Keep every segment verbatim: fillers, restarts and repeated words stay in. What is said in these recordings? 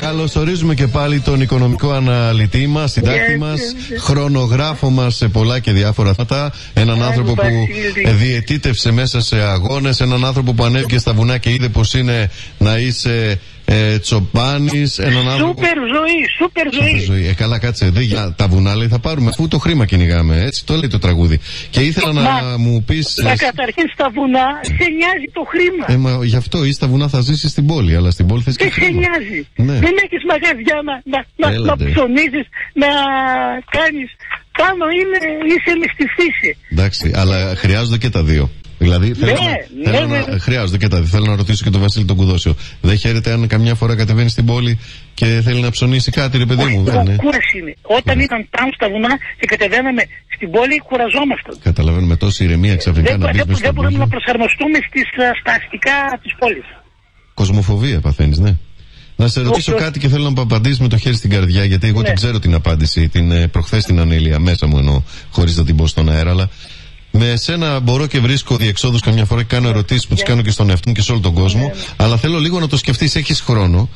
Καλωσορίζουμε και πάλι τον οικονομικό αναλυτή μας, συντάκτη μας, χρονογράφο μας σε πολλά και διάφορα θέματα. Έναν άνθρωπο που διαιτήτευσε μέσα σε αγώνες, έναν άνθρωπο που ανέβηκε στα βουνά και είδε πως είναι να είσαι ε, τσοπάνης. Έναν άνθρωπο... Σούπερ ζωή, σούπερ ζωή. ζωή. Ε, καλά, κάτσε. Δε, για τα βουνά λέει θα πάρουμε, αφού το χρήμα κυνηγάμε. Έτσι το λέει το τραγούδι. Και ήθελα να μα, μου πεις. Μα καταρχήν στα βουνά σε νοιάζει το χρήμα. Ε, μα, γι' αυτό ή στα βουνά θα ζήσεις στην πόλη, αλλά στην πόλη θες και χρήμα. Δεν σε νοιάζει. Ναι. Δεν έχεις μαγαζιά να, να, να, να ψωνίζεις, να κάνεις. Πάνω είναι, είσαι μες στη φύση. Εντάξει, αλλά χρειάζονται και τα δύο. Δηλαδή θέλω, ναι, να, θέλω ναι, να, ναι. χρειάζονται και τα δύο. Θέλω να ρωτήσω και τον Βασίλη τον Κουδόσιο. Δεν χαίρεται αν καμιά φορά κατεβαίνει στην πόλη και θέλει να ψωνίσει κάτι, ρε παιδί μου? Δεν είναι. Κούραση είναι. Όταν ναι. ήταν πάνω στα βουνά και κατεβαίναμε στην πόλη, κουραζόμασταν. Καταλαβαίνουμε τόση ηρεμία ξαφνικά να μπει μέσα. Δεν μπορούμε να προσαρμοστούμε στις, στα αστικά της πόλης. Κοσμοφοβία παθαίνεις, ναι. Να σε ρωτήσω Όχι, κάτι και θέλω να μου απαντήσεις με το χέρι στην καρδιά, γιατί εγώ ναι. την ξέρω την απάντηση. Την προχθές την ανήλια μέσα μου εννοώ, χωρίς να την πω στον αέρα, αλλά με σένα μπορώ και βρίσκω διεξόδους καμιά φορά και κάνω ερωτήσεις που τις yeah. κάνω και στον εαυτό μου και σε όλο τον κόσμο. Yeah. Αλλά θέλω λίγο να το σκεφτείς, έχεις χρόνο.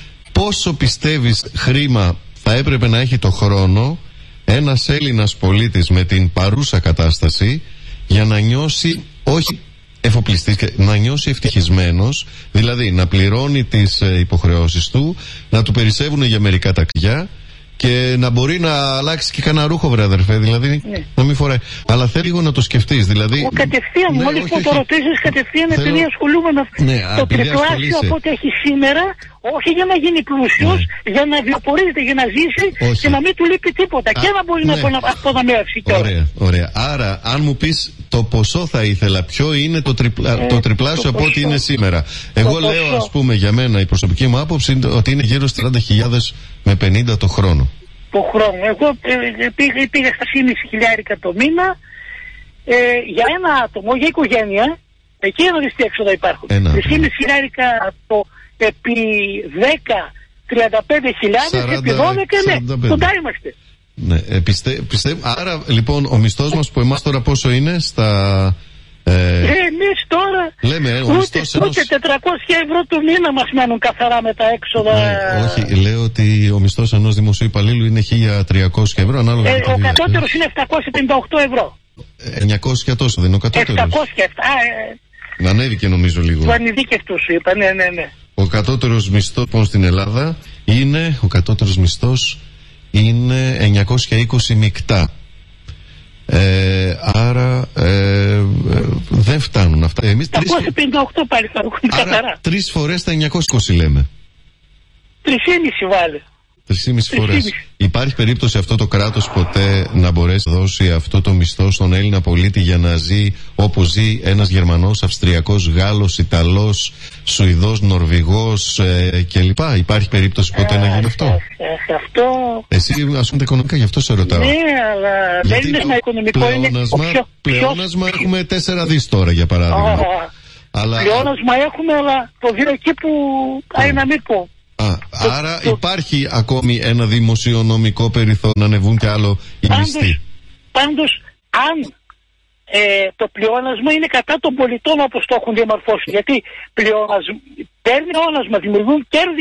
Πόσο πιστεύεις χρήμα θα έπρεπε να έχει το χρόνο ένας Έλληνας πολίτης με την παρούσα κατάσταση για να νιώσει, όχι εφοπλιστής, να νιώσει ευτυχισμένος, δηλαδή να πληρώνει τις ε, υποχρεώσεις του, να του περισσεύουν για μερικά ταξιά και να μπορεί να αλλάξει και κανένα ρούχο, βρε αδερφέ, δηλαδή ναι. να μην φοράει. Αλλά θέλω λίγο να το σκεφτείς, δηλαδή. Ο κατευθείαν, ναι, μόλις που το ρωτήσεις, κατευθείαν θέλω... επειδή ασχολούμαι με ναι, το τριπλάσιο από ό,τι έχει σήμερα, όχι για να γίνει πλούσιος, ναι. για να βιοπορίζεται, για να ζήσει όχι. και να μην του λείπει τίποτα. Α, και να μπορεί ναι. να αποδομεύσει κιόλας. Ωραία, ωραία. Άρα, αν μου πεις το ποσό θα ήθελα, ποιο είναι το, τριπλα... ε, το τριπλάσιο το από ό,τι είναι σήμερα. Εγώ το λέω, ας πούμε, για μένα η προσωπική μου άποψη είναι ότι είναι γύρω στις τριάντα χιλιάδες με πενήντα το χρόνο. Το χρόνο. Εγώ ε, πήγα, πήγα στα σύμμιση χιλιάρικα το μήνα ε, για ένα άτομο, για οικογένεια. Εκεί να δεις τι έξοδα υπάρχουν. Σύμμιση χιλιάρικα το επί δέκα, τριάντα πέντε χιλιάδες, επί δώδεκα, ναι, κοντά είμαστε. Ναι, ε, πιστε, πιστεύω. Άρα λοιπόν ο μισθός μας που εμάς τώρα πόσο είναι στα... Ε, εμείς τώρα λέμε, ε, ούτε, ούτε ενός... τετρακόσια ευρώ του μήνα μας μένουν καθαρά με τα έξοδα. Ναι, όχι, λέω ότι ο μισθός ενός δημοσίου υπαλλήλου είναι χίλια τριακόσια ευρώ ανάλογα ε, ο κατώτερος είναι επτακόσια πενήντα οκτώ ευρώ. εννιακόσια τόσο δεν είναι ο κατώτερος? επτακόσια επτά ε, να ανέβηκε νομίζω λίγο. Το ανειδίκευτο σου είπα, ναι, ναι, ναι. Ο κατώτερος μισθός λοιπόν, στην Ελλάδα είναι, ο κατώτερος μισθός είναι εννιακόσια είκοσι μεικτά. Ε, άρα ε, ε, δεν φτάνουν αυτά. Εμείς επτακόσια πενήντα οκτώ πάλι θα έχουν καθαρά. Τρεις φορές τα εννιακόσια είκοσι λέμε. Τρισήμιση βάλε. Τρισήμιση φορές. Υπάρχει περίπτωση αυτό το κράτος ποτέ να μπορέσει να δώσει αυτό το μισθό στον Έλληνα πολίτη για να ζει όπως ζει ένας Γερμανός, Αυστριακός, Γάλλος, Ιταλός, Σουηδός, Νορβηγός ε, κλπ. Υπάρχει περίπτωση ποτέ ε, να γίνει αυτό? Ε, αυτό... Εσύ ασχολείται οικονομικά, γι' αυτό σε ρωτάω. Ναι, αλλά δεν είναι ένα οικονομικό. Πλεόνασμα, είναι πλεόνασμα πιο... έχουμε τέσσερα δις τώρα για παράδειγμα. Oh, αλλά... Πλεόνασμα έχουμε, αλλά το δύο εκεί που πάει oh. να μην πω. Α, άρα το, υπάρχει το... ακόμη ένα δημοσιονομικό περιθώριο να ανεβούν κι άλλο οι μισθοί. Πάντως, αν ε, το πλεόνασμα είναι κατά των πολιτών όπως το έχουν διαμορφώσει, γιατί πλεόνασμα, παίρνει πλεόνασμα, δημιουργούν κέρδη